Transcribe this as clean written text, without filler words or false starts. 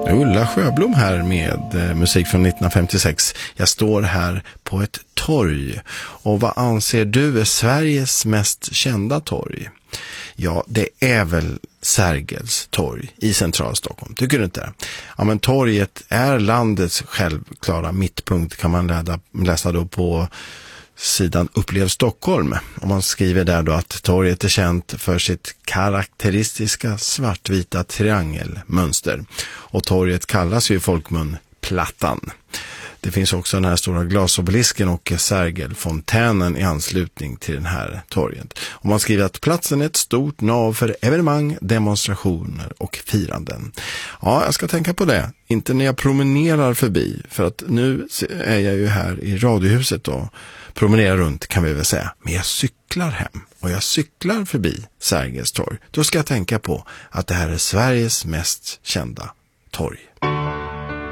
Ulla Sjöblom här med musik från 1956. Jag står här på ett torg. Och vad anser du är Sveriges mest kända torg? Ja, det är väl Sergels torg i centrala Stockholm. Tycker du inte? Ja, men torget är landets självklara mittpunkt, kan man läsa då på sidan Upplev Stockholm. Och man skriver där då att torget är känt för sitt karaktäristiska svartvita triangelmönster. Och torget kallas ju i folkmun Plattan. Det finns också den här stora glasobelisken och Sergelfontänen i anslutning till den här torget. Och man skriver att platsen är ett stort nav för evenemang, demonstrationer och firanden. Ja, jag ska tänka på det. Inte när jag promenerar förbi. För att nu är jag ju här i Radiohuset och promenerar runt, kan vi väl säga. Men jag cyklar hem och jag cyklar förbi Sergels torg. Då ska jag tänka på att det här är Sveriges mest kända torg.